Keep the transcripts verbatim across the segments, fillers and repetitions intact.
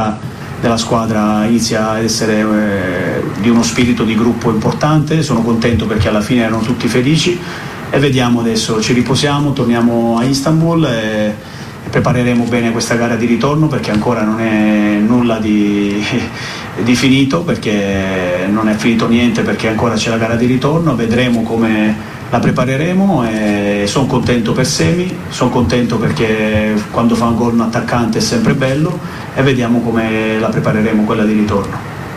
mentalità della squadra inizia ad essere eh, di uno spirito di gruppo importante. Sono contento perché alla fine erano tutti felici e vediamo adesso, ci riposiamo, torniamo a Istanbul e prepareremo bene questa gara di ritorno, perché ancora non è nulla di, di finito, perché non è finito niente, perché ancora c'è la gara di ritorno. Vedremo come la prepareremo e sono contento per Semi, sono contento perché quando fa un gol un attaccante è sempre bello, e vediamo come la prepareremo quella di ritorno.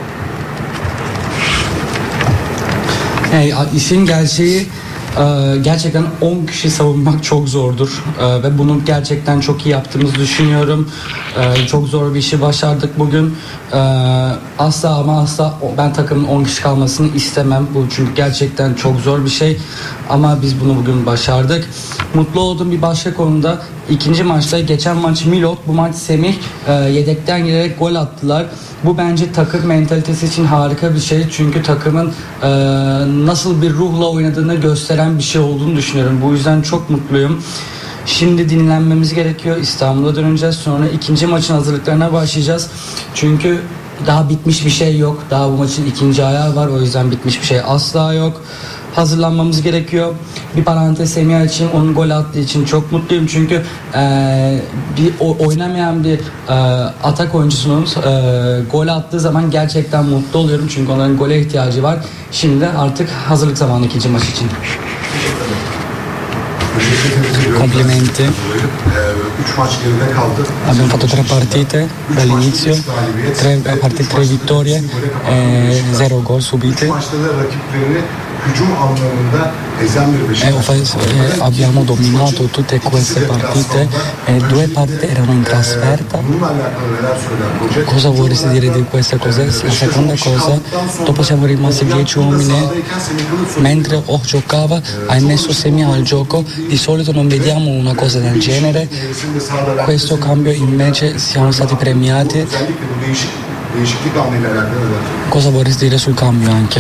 Hey, işin gerçeği gerçekten on kişi savunmak çok zordur ve bunu gerçekten çok iyi yaptığımızı düşünüyorum. Çok zor bir işi başardık bugün. Asla ama asla ben takımın on kişi kalmasını istemem. Bu çünkü gerçekten çok zor bir şey. Ama biz bunu bugün başardık. Mutlu olduğum bir başka konuda ikinci maçta, geçen maç Milot, bu maç Semih yedekten girerek gol attılar. Bu bence takım mentalitesi için harika bir şey. Çünkü takımın e, nasıl bir ruhla oynadığını gösteren bir şey olduğunu düşünüyorum. Bu yüzden çok mutluyum. Şimdi dinlenmemiz gerekiyor. İstanbul'a döneceğiz. Sonra ikinci maçın hazırlıklarına başlayacağız. Çünkü daha bitmiş bir şey yok. Daha bu maçın ikinci ayağı var. O yüzden bitmiş bir şey asla yok. Hazırlanmamız gerekiyor. Bir parantez Semih için, onun gol attığı için çok mutluyum. Çünkü e, bir o, oynamayan bir e, atak oyuncusunun e, gol attığı zaman gerçekten mutlu oluyorum. Çünkü onların gole ihtiyacı var. Şimdi artık hazırlık zamanı ikinci maç için. Complimenti. Abbiamo fatto tre partite dall'inizio, tre partite, tre vittorie, e zero gol subiti. E eh, abbiamo dominato tutte queste partite e due partite erano in trasferta. Cosa vorresti dire di questa cosa? La seconda cosa, dopo siamo rimasti dieci uomini, mentre O giocava hai messo Semih al gioco. Di solito non vediamo una cosa del genere, questo cambio invece siamo stati premiati. Cosa vorresti dire sul cambio anche?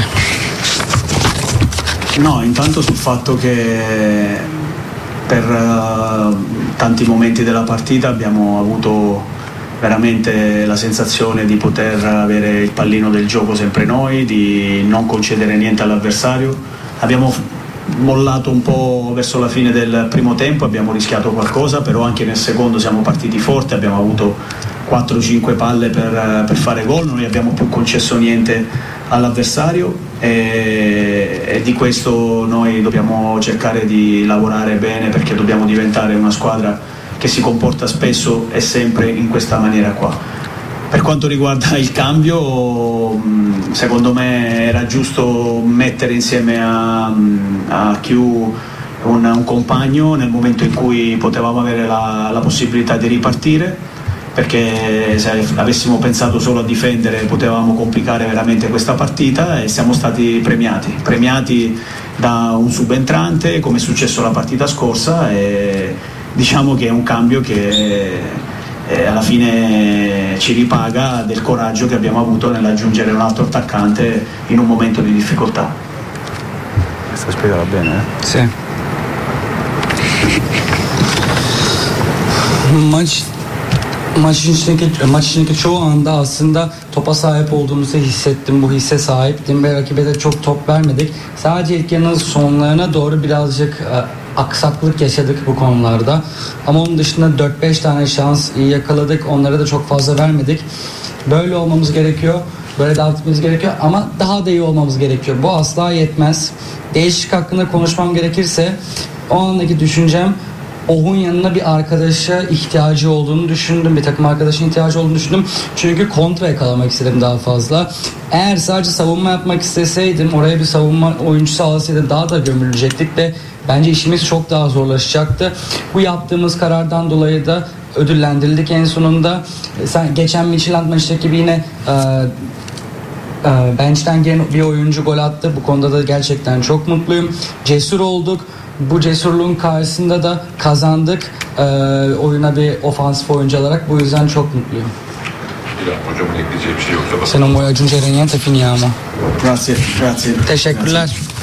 No, intanto sul fatto che per uh, tanti momenti della partita abbiamo avuto veramente la sensazione di poter avere il pallino del gioco sempre noi, di non concedere niente all'avversario. Abbiamo mollato un po' verso la fine del primo tempo, abbiamo rischiato qualcosa, però anche nel secondo siamo partiti forte, abbiamo avuto quattro cinque palle per, per fare gol, non abbiamo più concesso niente all'avversario e, e di questo noi dobbiamo cercare di lavorare bene, perché dobbiamo diventare una squadra che si comporta spesso e sempre in questa maniera qua. Per quanto riguarda il cambio, secondo me era giusto mettere insieme a, a Q un, un compagno nel momento in cui potevamo avere la, la possibilità di ripartire, perché se avessimo pensato solo a difendere potevamo complicare veramente questa partita, e siamo stati premiati, premiati da un subentrante come è successo la partita scorsa, e diciamo che è un cambio che eh, alla fine ci ripaga del coraggio che abbiamo avuto nell'aggiungere un altro attaccante in un momento di difficoltà. Questa spiegala bene, eh? Sì. Maç Maç içindeki, maç içindeki çoğu anda aslında topa sahip olduğumuzu hissettim. Bu hisse sahiptim ve rakibe de çok top vermedik. Sadece ilk yarının sonlarına doğru birazcık e, aksaklık yaşadık bu konularda. Ama onun dışında dört beş tane şans iyi yakaladık. Onlara da çok fazla vermedik. Böyle olmamız gerekiyor. Böyle devam etmemiz gerekiyor ama daha da iyi olmamız gerekiyor. Bu asla yetmez. Değişik hakkında konuşmam gerekirse o andaki düşüncem, Oh'un yanına bir arkadaşa ihtiyacı olduğunu düşündüm. Bir takım arkadaşın ihtiyacı olduğunu düşündüm. Çünkü kontra yakalamak istedim daha fazla. Eğer sadece savunma yapmak isteseydim, oraya bir savunma oyuncusu alsaydı daha da gömülecektik ve bence işimiz çok daha zorlaşacaktı. Bu yaptığımız karardan dolayı da ödüllendirildik en sonunda. Sen geçen Midtjylland maçtaki gibi yine e, e, bench'ten gelen bir oyuncu gol attı. Bu konuda da gerçekten çok mutluyum. Cesur olduk. Bu cesurluğun karşısında da kazandık e, oyuna bir ofansif oyuncu olarak. Bu yüzden çok mutluyum. Hocamın ekleyeceği bir şey yoksa. Se non vuoi aggiungere niente, finiamo. Grazie, grazie. Teşekkürler. Grazie.